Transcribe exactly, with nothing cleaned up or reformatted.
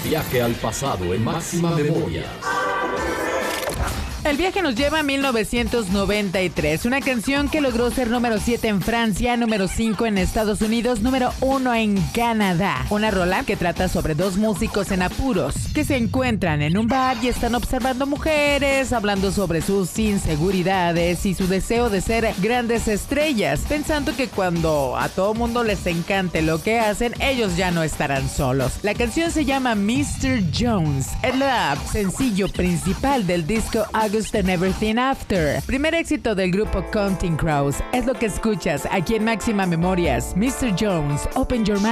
Viaje al pasado en Máxima Memoria. El viaje nos lleva a mil novecientos noventa y tres, una canción que logró ser número siete en Francia, número cinco en Estados Unidos, número uno en Canadá. Una rola que trata sobre dos músicos en apuros que se encuentran en un bar y están observando mujeres, hablando sobre sus inseguridades y su deseo de ser grandes estrellas, pensando que cuando a todo mundo les encante lo que hacen, ellos ya no estarán solos. La canción se llama mister Jones, es el sencillo principal del disco August and Everything After. Primer éxito del grupo Counting Crows. Es lo que escuchas aquí en Máxima Memorias. mister Jones, Open Your Mind.